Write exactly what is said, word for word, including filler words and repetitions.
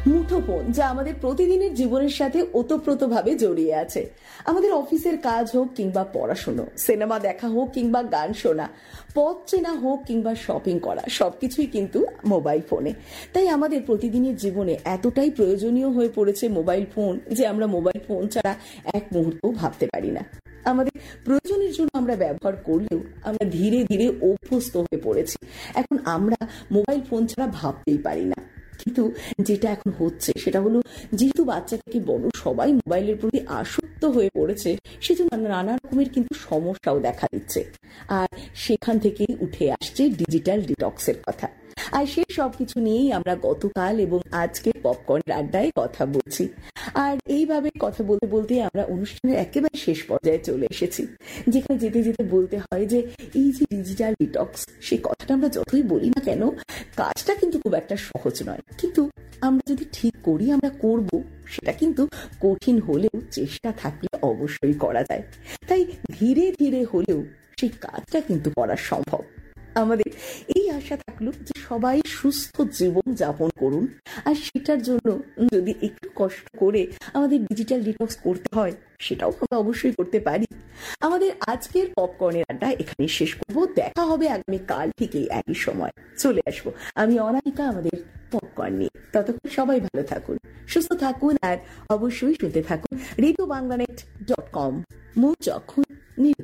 মুঠোফোন, যা আমাদের প্রতিদিনের জীবনের সাথে ওতপ্রোতভাবে জড়িয়ে আছে। আমাদের অফিসের কাজ হোক কিংবা পড়াশোনা, সিনেমা দেখা হোক কিংবা গান শোনা, পথ চেনা হোক কিংবা শপিং করা, সবকিছুই কিন্তু মোবাইল ফোনে। তাই আমাদের প্রতিদিনের জীবনে এতটাই প্রয়োজনীয় হয়ে পড়েছে মোবাইল ফোন যে আমরা মোবাইল ফোন ছাড়া এক মুহূর্তও ভাবতে পারি না। আমাদের প্রয়োজনের জন্য আমরা ব্যবহার করলেও আমরা ধীরে ধীরে অভ্যস্ত হয়ে পড়েছি। এখন আমরা মোবাইল ফোন ছাড়া ভাবতেই পারি না। কিন্তু যেটা এখন হচ্ছে সেটা হলো, যেহেতু বাচ্চা থেকে বড় সবাই মোবাইলের প্রতি আসক্ত হয়ে পড়েছে, সেজন্য নানা রকমের কিন্তু সমস্যাও দেখা দিচ্ছে। আর সেখান থেকেই উঠে আসছে ডিজিটাল ডিটক্সের কথা। আর সেই সবকিছু নিয়েই আমরা গতকাল এবং আজকে পপকর্ন আড্ডায় কথা বলছি। আর এইভাবে কথা বলতে বলতে আমরা অনুষ্ঠানের একেবারে শেষ পর্যায়ে চলে এসেছি, যেখানে যেতে যেতে বলতে হয় যে এই যে ডিজিটাল ডিটক্স, সেই কথাটা আমরা যতই বলি না কেন, কাজটা কিন্তু খুব একটা সহজ নয়। কিন্তু আমরা যদি ঠিক করি, আমরা করব, সেটা কিন্তু কঠিন হলেও চেষ্টা থাকলে অবশ্যই করা যায়। তাই ধীরে ধীরে হলেও সেই কাজটা কিন্তু করা সম্ভব। আমাদের এই আশা থাকলো যে সবাই সুস্থ জীবন যাপন করুন। আর সেটার জন্য যদি একটু কষ্ট করে আমাদের ডিজিটাল ডিটক্স করতে হয়, সেটাও আমরা অবশ্যই করতে পারি। আমাদের আজকের পপকর্নের আড্ডা এখানে শেষ করব। দেখা হবে আগামী কাল থেকে একই সময়। চলে আসবো আমি অনামিকা আমাদের পপকর্ন নিয়ে। ততক্ষণ সবাই ভালো থাকুন, সুস্থ থাকুন, আর অবশ্যই শুনতে থাকুন radio Bangla net dot com. মন যখন